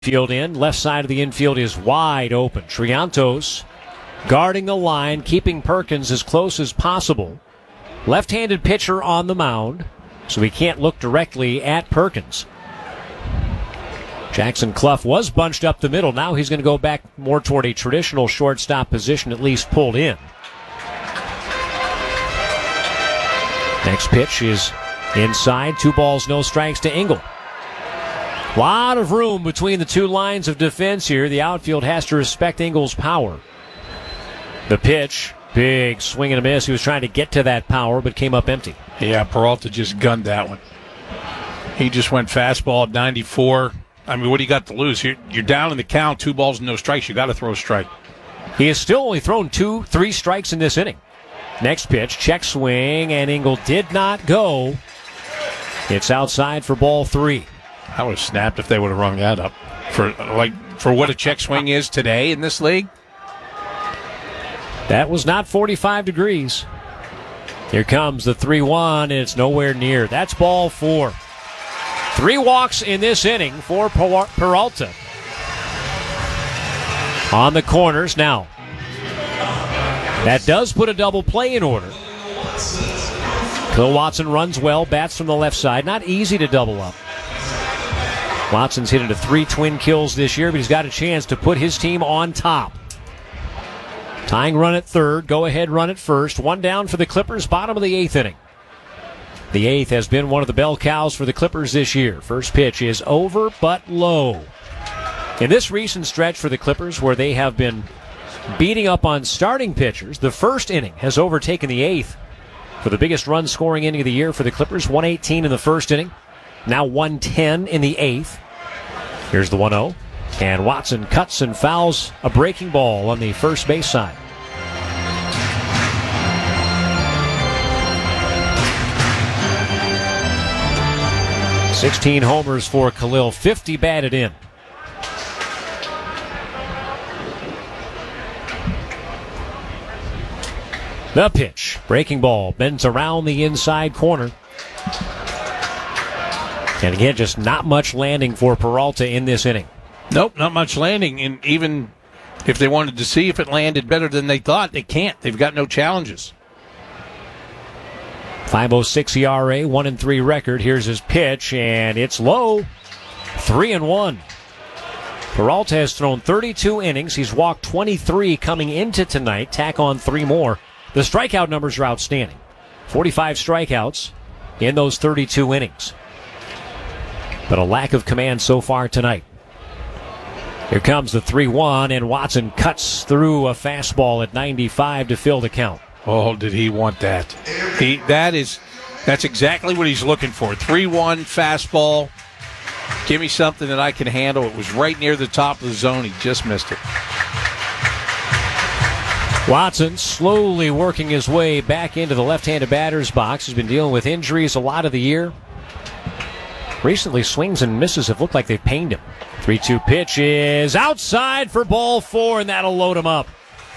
Field in. Left side of the infield is wide open. Triantos guarding the line, keeping Perkins as close as possible. Left-handed pitcher on the mound, so he can't look directly at Perkins. Jackson Clough was bunched up the middle. Now he's going to go back more toward a traditional shortstop position, at least pulled in. Next pitch is inside. 2 balls, no strikes to Engel. Lot of room between the two lines of defense here. The outfield has to respect Engel's power. The pitch, big swing and a miss. He was trying to get to that power, but came up empty. Yeah, Peralta just gunned that one. He just went fastball at 94. I mean, what do you got to lose? You're down in the count, 2 balls and no strikes. You got to throw a strike. He has still only thrown 3 strikes in this inning. Next pitch, check swing, and Engel did not go. It's outside for ball 3. I would have snapped if they would have rung that up. For what a check swing is today in this league. That was not 45 degrees. Here comes the 3-1, and it's nowhere near. That's ball 4. 3 walks in this inning for Peralta. On the corners now. That does put a double play in order. Bill Watson runs well, bats from the left side. Not easy to double up. Watson's hit into 3 twin kills this year, but he's got a chance to put his team on top. Tying run at third, go-ahead run at first. 1 down for the Clippers, bottom of the 8th inning. The 8th has been one of the bell cows for the Clippers this year. First pitch is over, but low. In this recent stretch for the Clippers, where they have been beating up on starting pitchers, the first inning has overtaken the 8th for the biggest run-scoring inning of the year for the Clippers. 118 in the first inning. Now 110 in the 8th. Here's the 1-0. And Watson cuts and fouls a breaking ball on the first base side. "16 homers for Khalil, 50 batted in. The pitch, breaking ball, bends around the inside corner. And again, just not much landing for Peralta in this inning. Nope, not much landing. And even if they wanted to see if it landed better than they thought, they can't. They've got no challenges. 5.06 ERA, 1-3 record. Here's his pitch, and it's low. 3-1. Peralta has thrown 32 innings. He's walked 23 coming into tonight. Tack on 3 more. The strikeout numbers are outstanding. 45 strikeouts in those 32 innings. But a lack of command so far tonight. Here comes the 3-1, and Watson cuts through a fastball at 95 to fill the count. Oh, did he want that? That's exactly what he's looking for. 3-1 fastball. Give me something that I can handle. It was right near the top of the zone. He just missed it. Watson slowly working his way back into the left-handed batter's box. He's been dealing with injuries a lot of the year. Recently, swings and misses have looked like they've pained him. 3-2 pitch is outside for ball 4, and that'll load him up.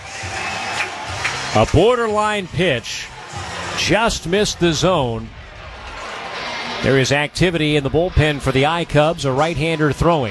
A borderline pitch. Just missed the zone. There is activity in the bullpen for the I-Cubs, a right-hander throwing.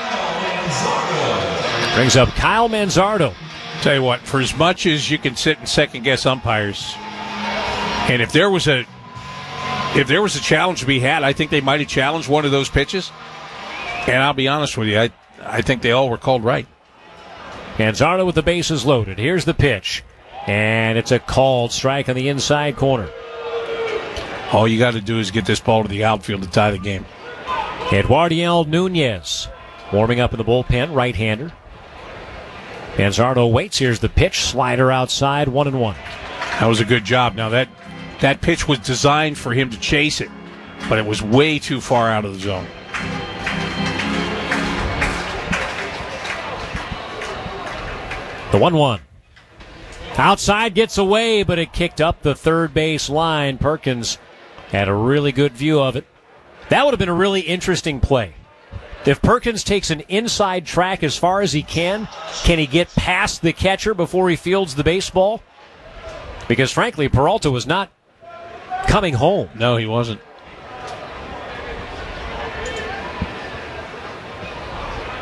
Brings up Kyle Manzardo. Tell you what, for as much as you can sit and second-guess umpires, and if there was a challenge to be had, I think they might have challenged one of those pitches. And I'll be honest with you, I think they all were called right. Manzardo with the bases loaded. Here's the pitch. And it's a called strike on the inside corner. All you got to do is get this ball to the outfield to tie the game. Eduardiel Nunez warming up in the bullpen, right-hander. Manzardo waits. Here's the pitch. Slider outside, 1-1. That was a good job. Now, that pitch was designed for him to chase it, but it was way too far out of the zone. The 1-1. Outside, gets away, but it kicked up the third base line. Perkins had a really good view of it. That would have been a really interesting play. If Perkins takes an inside track as far as he can he get past the catcher before he fields the baseball? Because, frankly, Peralta was not coming home. No, he wasn't.